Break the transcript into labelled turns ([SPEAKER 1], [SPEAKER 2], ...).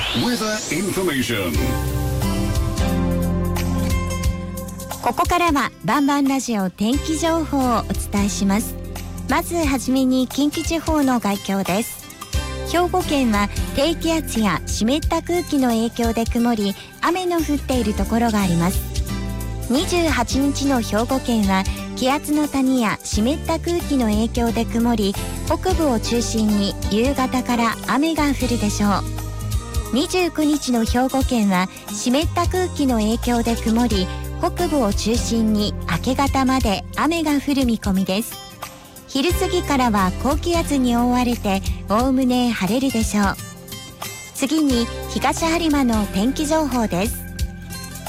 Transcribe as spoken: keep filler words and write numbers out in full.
[SPEAKER 1] Weather information.
[SPEAKER 2] ここからはバンバンラジオ天気情報をお伝えします。まずはじめに近畿地方の概況です。兵庫県は低気圧や湿った空気の影響で曇り、雨の降っているところがあります。にじゅうはちにちの兵庫県は気圧の谷や湿った空気の影響で曇り、北部を中心に夕方から雨が降るでしょう。にじゅうくにちの兵庫県は湿った空気の影響で曇り、北部を中心に明け方まで雨が降る見込みです。昼過ぎからは高気圧に覆われておおむね晴れるでしょう。次に東播磨の天気情報です。